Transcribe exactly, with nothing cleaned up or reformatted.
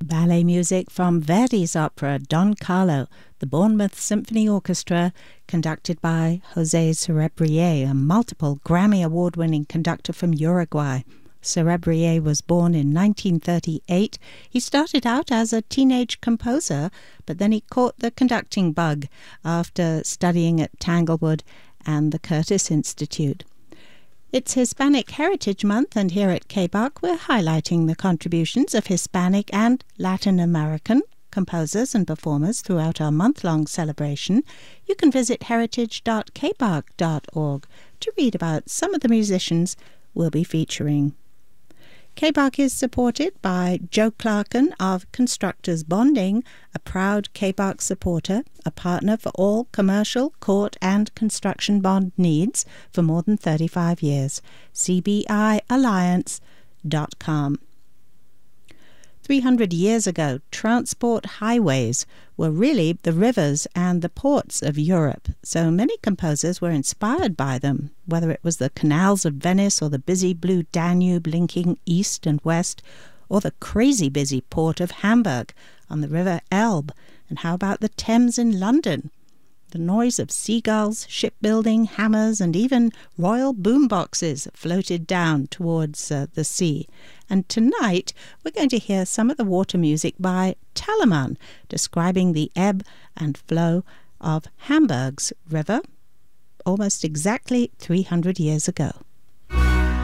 Ballet music from Verdi's opera Don Carlo, the Bournemouth Symphony Orchestra, conducted by José Cerebrier, a multiple Grammy Award-winning conductor from Uruguay. Cerebrier was born in nineteen thirty-eight. He started out as a teenage composer, but then he caught the conducting bug after studying at Tanglewood and the Curtis Institute. It's Hispanic Heritage Month, and here at K B A C we're highlighting the contributions of Hispanic and Latin American composers and performers throughout our month-long celebration. You can visit heritage dot k b a c dot org to read about some of the musicians we'll be featuring. K B A C is supported by Joe Clarkin of Constructors Bonding, a proud K B A C supporter, a partner for all commercial, court and construction bond needs for more than thirty-five years. c b i alliance dot com. three hundred years ago, transport highways were really the rivers and the ports of Europe, so many composers were inspired by them, whether it was the canals of Venice or the busy blue Danube linking east and west, or the crazy busy port of Hamburg on the River Elbe. And how about the Thames in London? The noise of seagulls, shipbuilding, hammers, and even royal boomboxes floated down towards uh, the sea. And tonight we're going to hear some of the water music by Telemann, describing the ebb and flow of Hamburg's river almost exactly three hundred years ago.